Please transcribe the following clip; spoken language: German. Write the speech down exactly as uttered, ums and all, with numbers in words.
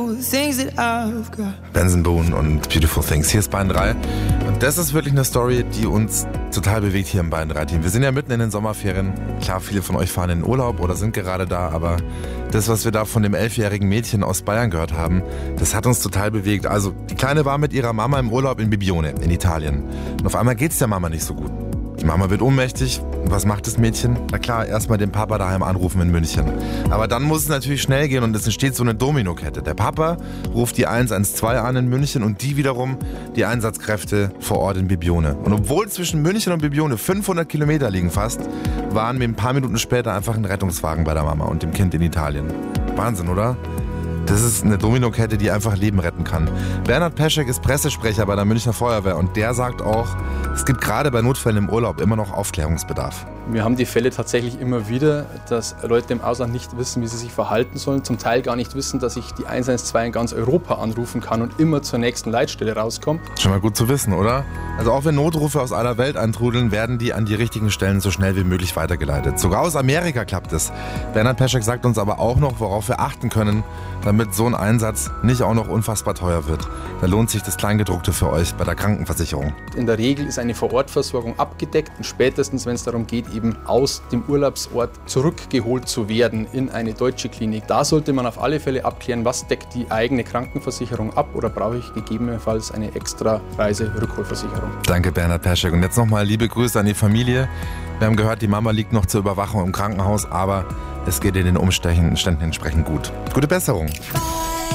Benson Boone und Beautiful Things. Hier ist Bayern drei. Und das ist wirklich eine Story, die uns total bewegt hier im Bayern drei Team. Wir sind ja mitten in den Sommerferien. Klar, viele von euch fahren in den Urlaub oder sind gerade da, aber das, was wir da von dem elfjährigen Mädchen aus Bayern gehört haben, das hat uns total bewegt. Also, die Kleine war mit ihrer Mama im Urlaub in Bibione, in Italien. Und auf einmal geht's der Mama nicht so gut. Die Mama wird ohnmächtig. Und was macht das Mädchen? Na klar, erstmal den Papa daheim anrufen in München. Aber dann muss es natürlich schnell gehen und es entsteht so eine Dominokette. Der Papa ruft die eins eins zwei an in München und die wiederum die Einsatzkräfte vor Ort in Bibione. Und obwohl zwischen München und Bibione fünfhundert Kilometer liegen fast, waren wir ein paar Minuten später einfach ein Rettungswagen bei der Mama und dem Kind in Italien. Wahnsinn, oder? Das ist eine Dominokette, die einfach Leben retten kann. Bernhard Peschek ist Pressesprecher bei der Münchner Feuerwehr und der sagt auch, es gibt gerade bei Notfällen im Urlaub immer noch Aufklärungsbedarf. Wir haben die Fälle tatsächlich immer wieder, dass Leute im Ausland nicht wissen, wie sie sich verhalten sollen, zum Teil gar nicht wissen, dass ich die eins eins zwei in ganz Europa anrufen kann und immer zur nächsten Leitstelle rauskomme. Schon mal gut zu wissen, oder? Also auch wenn Notrufe aus aller Welt eintrudeln, werden die an die richtigen Stellen so schnell wie möglich weitergeleitet. Sogar aus Amerika klappt es. Bernhard Peschek sagt uns aber auch noch, worauf wir achten können, damit so ein Einsatz nicht auch noch unfassbar teuer wird. Da lohnt sich das Kleingedruckte für euch bei der Krankenversicherung. In der Regel ist eine Vorortversorgung abgedeckt und spätestens, wenn es darum geht, eben aus dem Urlaubsort zurückgeholt zu werden in eine deutsche Klinik. Da sollte man auf alle Fälle abklären, was deckt die eigene Krankenversicherung ab oder brauche ich gegebenenfalls eine extra Reise-Rückholversicherung. Danke Bernhard Peschek und jetzt nochmal liebe Grüße an die Familie. Wir haben gehört, die Mama liegt noch zur Überwachung im Krankenhaus, aber es geht in den Umständen entsprechend gut. Gute Besserung.